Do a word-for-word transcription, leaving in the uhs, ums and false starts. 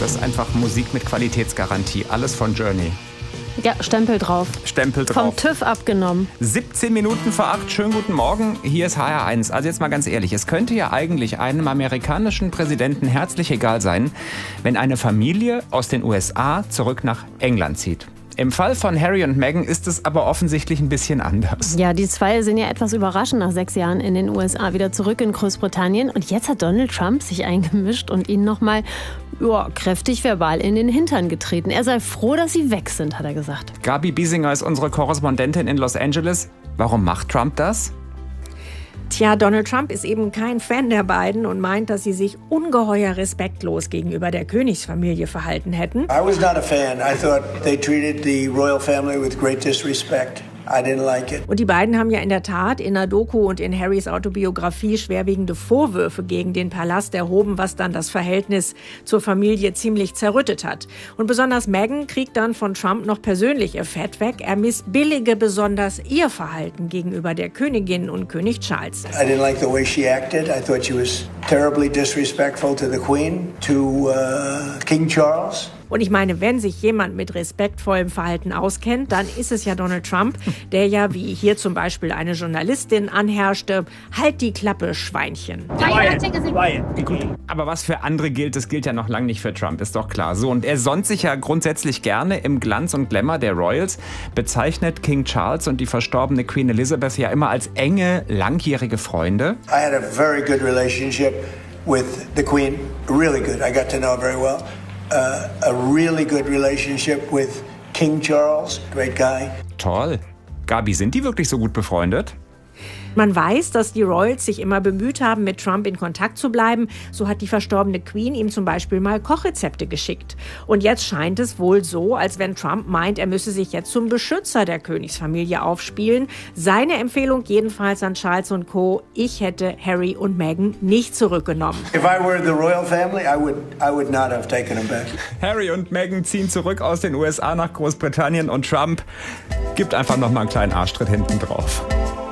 Das ist einfach Musik mit Qualitätsgarantie. Alles von Journey. Ja, Stempel drauf. Stempel drauf. Vom TÜV abgenommen. siebzehn Minuten vor acht. Schönen guten Morgen. Hier ist H R eins. Also jetzt mal ganz ehrlich. Es könnte ja eigentlich einem amerikanischen Präsidenten herzlich egal sein, wenn eine Familie aus den U S A zurück nach England zieht. Im Fall von Harry und Meghan ist es aber offensichtlich ein bisschen anders. Ja, die zwei sind ja etwas überraschend nach sechs Jahren in den U S A wieder zurück in Großbritannien. Und jetzt hat Donald Trump sich eingemischt und ihnen nochmal ja, kräftig verbal in den Hintern getreten. Er sei froh, dass sie weg sind, hat er gesagt. Gabi Biesinger ist unsere Korrespondentin in Los Angeles. Warum macht Trump das? Tja, Donald Trump ist eben kein Fan der beiden und meint, dass sie sich ungeheuer respektlos gegenüber der Königsfamilie verhalten hätten. I was not a fan. I thought they treated the royal family with great disrespect. I didn't like it. Und die beiden haben ja in der Tat in der Doku und in Harrys Autobiografie schwerwiegende Vorwürfe gegen den Palast erhoben, was dann das Verhältnis zur Familie ziemlich zerrüttet hat. Und besonders Meghan kriegt dann von Trump noch persönlich ihr Fett weg. Er missbillige besonders ihr Verhalten gegenüber der Königin und König Charles. I didn't like the way she acted. I thought she was terribly disrespectful to the Queen, to uh, King Charles. Und ich meine, wenn sich jemand mit respektvollem Verhalten auskennt, dann ist es ja Donald Trump, der ja, wie hier zum Beispiel eine Journalistin anherrschte, halt die Klappe, Schweinchen. Gut, aber was für andere gilt, das gilt ja noch lange nicht für Trump, ist doch klar. So, und er sonnt sich ja grundsätzlich gerne im Glanz und Glamour der Royals, bezeichnet King Charles und die verstorbene Queen Elizabeth ja immer als enge, langjährige Freunde. I had a very good relationship with the Queen, really good. I got to know her very well. Uh, a really good relationship with King Charles, great guy. Toll. Gabi, sind die wirklich so gut befreundet? Man weiß, dass die Royals sich immer bemüht haben, mit Trump in Kontakt zu bleiben. So hat die verstorbene Queen ihm zum Beispiel mal Kochrezepte geschickt. Und jetzt scheint es wohl so, als wenn Trump meint, er müsse sich jetzt zum Beschützer der Königsfamilie aufspielen. Seine Empfehlung jedenfalls an Charles und Co. Ich hätte Harry und Meghan nicht zurückgenommen. If I were the royal family, I would, I would not have taken him back. Harry und Meghan ziehen zurück aus den U S A nach Großbritannien und Trump gibt einfach noch mal einen kleinen Arschtritt hinten drauf.